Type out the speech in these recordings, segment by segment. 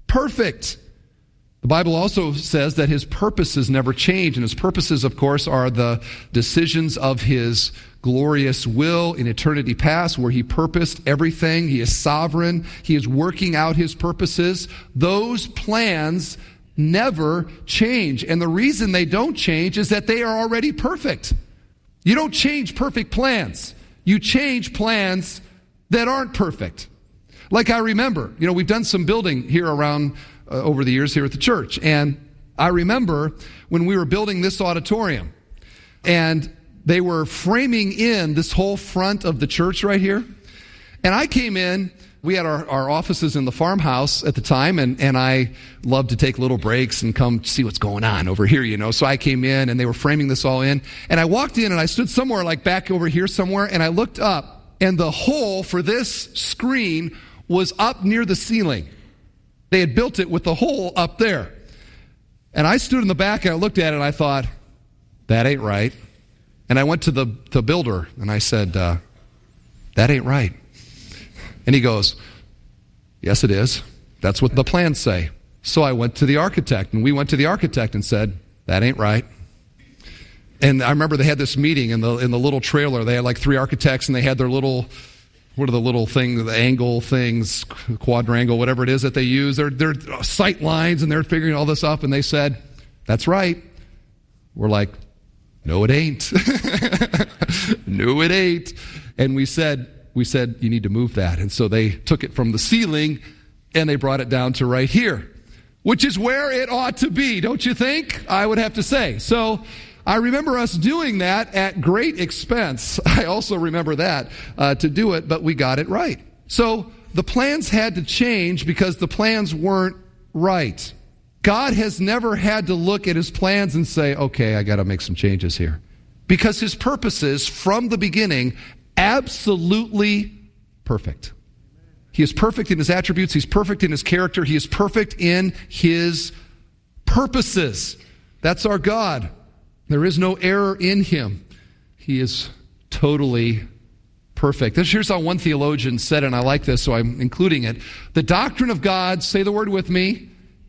perfect. The Bible also says that his purposes never change, and his purposes, of course, are the decisions of his glorious will in eternity past, where he purposed everything. He is sovereign. He is working out his purposes. Those plans never change, and the reason they don't change is that they are already perfect. You don't change perfect plans. You change plans that aren't perfect. Like I remember, we've done some building here around over the years here at the church. And I remember when we were building this auditorium and they were framing in this whole front of the church right here. And I came in, we had our offices in the farmhouse at the time, and I loved to take little breaks and come see what's going on over here, So I came in and they were framing this all in. And I walked in and I stood somewhere like back over here somewhere, and I looked up and the hole for this screen was up near the ceiling. They had built it with the hole up there. And I stood in the back and I looked at it and I thought, that ain't right. And I went to the builder and I said, that ain't right. And he goes, yes, it is. That's what the plans say. So I went to the architect, and we went to the architect and said, that ain't right. And I remember they had this meeting in the little trailer. They had like 3 architects, and they had their little, what are the little things, the angle things, quadrangle, whatever it is that they use. Their sight lines, and they're figuring all this up, and they said, that's right. We're like, no, it ain't. No, it ain't. And we said, you need to move that. And so they took it from the ceiling and they brought it down to right here, which is where it ought to be, don't you think? I would have to say. So I remember us doing that at great expense. I also remember that to do it, but we got it right. So the plans had to change because the plans weren't right. God has never had to look at his plans and say, okay, I got to make some changes here. Because his purposes from the beginning, absolutely perfect. He is perfect in his attributes. He's perfect in his character. He is perfect in his purposes. That's our God. There is no error in him. He is totally perfect. Here's how one theologian said it, and I like this, so I'm including it. The doctrine of God, say the word with me,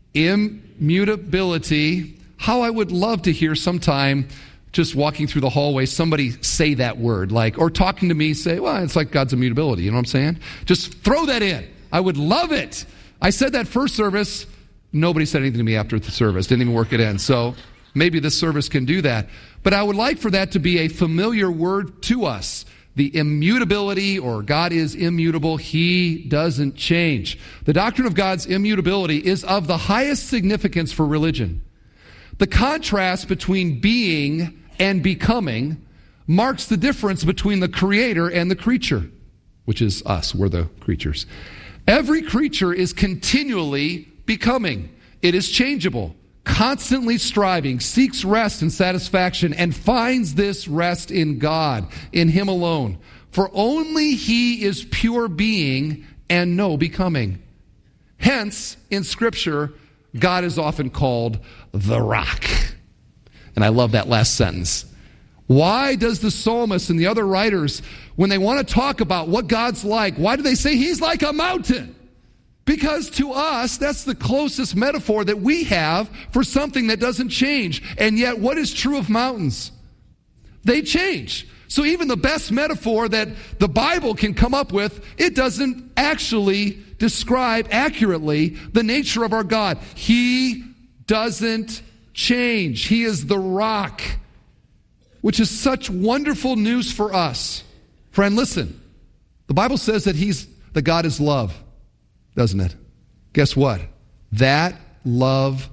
immutability. How I would love to hear sometime, just walking through the hallway, somebody say that word, or talking to me, say, well, it's like God's immutability. You know what I'm saying? Just throw that in. I would love it. I said that first service. Nobody said anything to me after the service. Didn't even work it in. So maybe this service can do that. But I would like for that to be a familiar word to us. The immutability, or God is immutable. He doesn't change. The doctrine of God's immutability is of the highest significance for religion. The contrast between being and becoming marks the difference between the creator and the creature, which is us. We're the creatures. Every creature is continually becoming. It is changeable, constantly striving, seeks rest and satisfaction, and finds this rest in God, in him alone. For only he is pure being and no becoming. Hence, in Scripture, God is often called the rock. And I love that last sentence. Why does the psalmist and the other writers, when they want to talk about what God's like, why do they say he's like a mountain? Because to us, that's the closest metaphor that we have for something that doesn't change. And yet, what is true of mountains? They change. So even the best metaphor that the Bible can come up with, it doesn't actually describe accurately the nature of our God. He doesn't change. He is the rock, which is such wonderful news for us. Friend, listen. The Bible says that God is love, doesn't it? Guess what? That love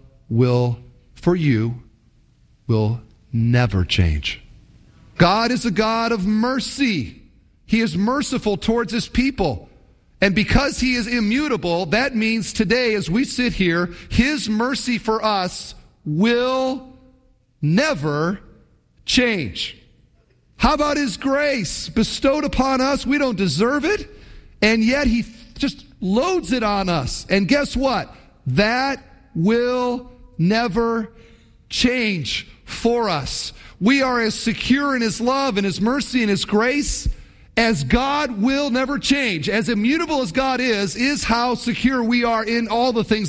for you will never change. God is a God of mercy. He is merciful towards his people. And because he is immutable, that means today as we sit here, his mercy for us will never change. How about his grace bestowed upon us? We don't deserve it, and yet he just loads it on us. And guess what? That will never change for us. We are as secure in his love and his mercy and his grace as God will never change. As immutable as God is how secure we are in all the things